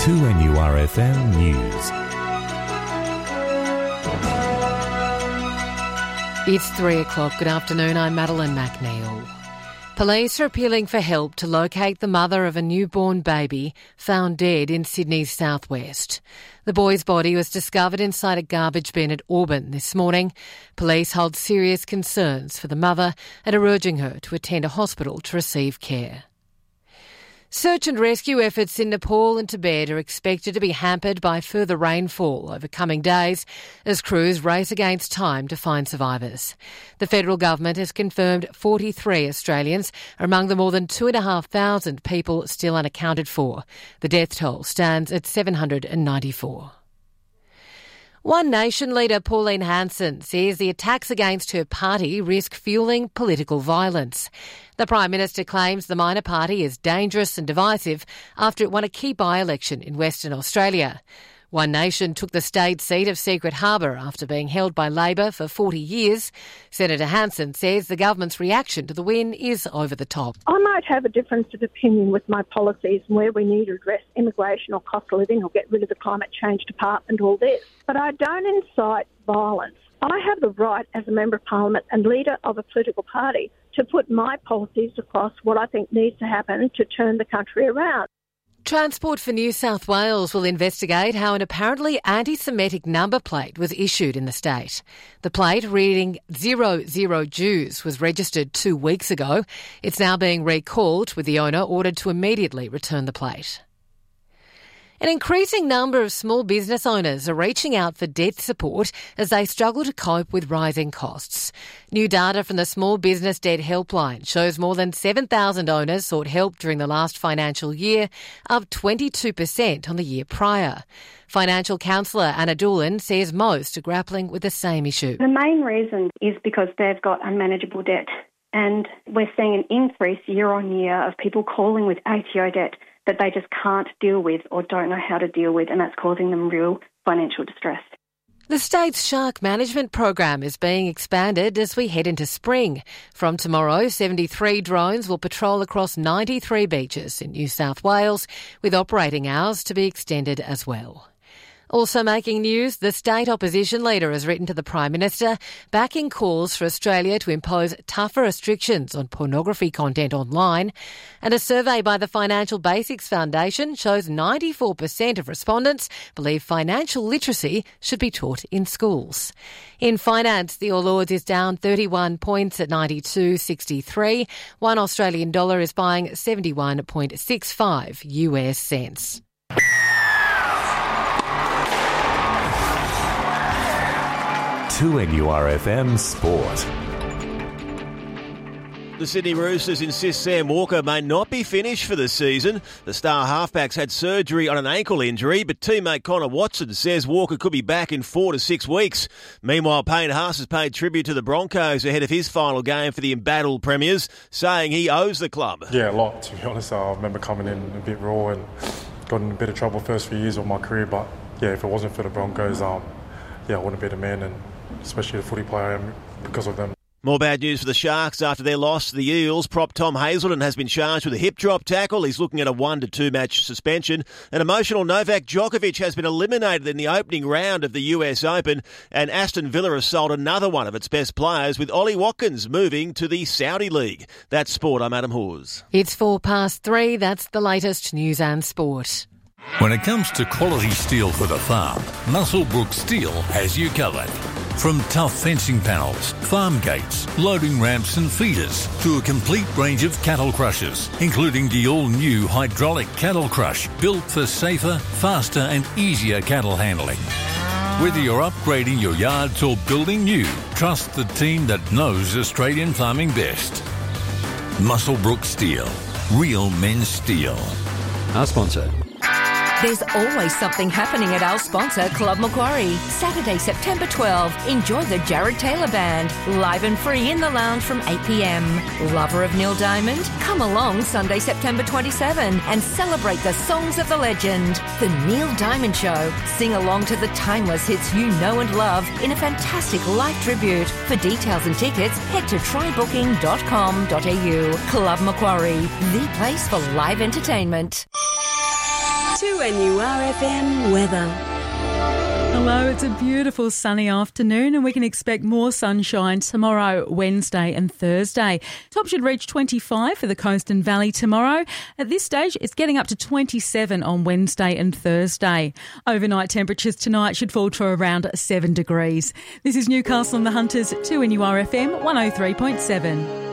2NURFM News. It's 3 o'clock. Good afternoon. I'm Madeline McNeil. Police are appealing for help to locate the mother of a newborn baby found dead in Sydney's southwest. The boy's body was discovered inside a garbage bin at Auburn this morning. Police hold serious concerns for the mother and are urging her to attend a hospital to receive care. Search and rescue efforts in Nepal and Tibet are expected to be hampered by further rainfall over coming days as crews race against time to find survivors. The federal government has confirmed 43 Australians are among the more than 2,500 people still unaccounted for. The death toll stands at 794. One Nation leader Pauline Hanson says the attacks against her party risk fuelling political violence. The Prime Minister claims the minor party is dangerous and divisive after it won a key by-election in Western Australia. One Nation took the state seat of Secret Harbour after being held by Labor for 40 years. Senator Hanson says the government's reaction to the win is over the top. I might have a difference of opinion with my policies and where we need to address immigration or cost of living or get rid of the climate change department, all this. But I don't incite violence. I have the right as a Member of Parliament and leader of a political party to put my policies across what I think needs to happen to turn the country around. Transport for New South Wales will investigate how an apparently anti-Semitic number plate was issued in the state. The plate, reading 00 Jews, was registered 2 weeks ago. It's now being recalled, with the owner ordered to immediately return the plate. An increasing number of small business owners are reaching out for debt support as they struggle to cope with rising costs. New data from the Small Business Debt Helpline shows more than 7,000 owners sought help during the last financial year, up 22% on the year prior. Financial counsellor Anna Doolan says most are grappling with the same issue. The main reason is because they've got unmanageable debt, and we're seeing an increase year on year of people calling with ATO debt that they just can't deal with or don't know how to deal with, and that's causing them real financial distress. The state's shark management program is being expanded as we head into spring. From tomorrow, 73 drones will patrol across 93 beaches in New South Wales, with operating hours to be extended as well. Also making news, the state opposition leader has written to the Prime Minister backing calls for Australia to impose tougher restrictions on pornography content online. And a survey by the Financial Basics Foundation shows 94% of respondents believe financial literacy should be taught in schools. In finance, the All Ords is down 31 points at 92.63. One Australian dollar is buying 71.65 US cents. To NURFM Sport. The Sydney Roosters insist Sam Walker may not be finished for the season. The star halfback's had surgery on an ankle injury, but teammate Connor Watson says Walker could be back in 4 to 6 weeks. Meanwhile, Payne Haas has paid tribute to the Broncos ahead of his final game for the embattled Premiers, saying he owes the club. Yeah, a lot, to be honest. I remember coming in a bit raw and got in a bit of trouble first few years of my career, but yeah, if it wasn't for the Broncos, I wouldn't be the man, and especially the footy player I am because of them. More bad news for the Sharks after their loss to the Eels. Prop Tom Hazelton has been charged with a hip drop tackle. He's looking at a 1 to 2 match suspension. An emotional Novak Djokovic has been eliminated in the opening round of the US Open, and Aston Villa has sold another one of its best players, with Ollie Watkins moving to the Saudi League. That's sport. I'm Adam Hawes. It's 3:04. That's the latest news and sport. When it comes to quality steel for the farm, Muswellbrook Steel has you covered. From tough fencing panels, farm gates, loading ramps and feeders, to a complete range of cattle crushers, including the all-new hydraulic cattle crush, built for safer, faster and easier cattle handling. Whether you're upgrading your yards or building new, trust the team that knows Australian farming best. Muswellbrook Steel. Real men's steel. Our sponsor. There's always something happening at our sponsor, Club Macquarie. Saturday, September 12, enjoy the Jared Taylor Band, live and free in the lounge from 8 p.m. Lover of Neil Diamond? Come along Sunday, September 27 and celebrate the songs of the legend. The Neil Diamond Show. Sing along to the timeless hits you know and love in a fantastic live tribute. For details and tickets, head to trybooking.com.au. Club Macquarie, the place for live entertainment. 2NURFM weather. Hello, it's a beautiful sunny afternoon and we can expect more sunshine tomorrow, Wednesday and Thursday. Top should reach 25 for the coast and valley tomorrow. At this stage, it's getting up to 27 on Wednesday and Thursday. Overnight temperatures tonight should fall to around 7 degrees. This is Newcastle and the Hunters, 2NURFM 103.7.